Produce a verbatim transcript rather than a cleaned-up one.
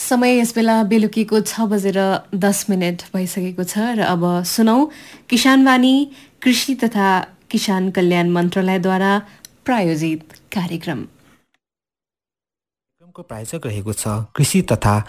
समय यस बेला बेलुकीको छ बजेर दस मिनट भइसकेको छ र अब सुनौ किसानवाणी कृषि तथा किसान कल्याण मन्त्रालयद्वारा प्रायोजित कार्यक्रम। कार्यक्रमको प्रायोजक रहेको छ कृषि तथा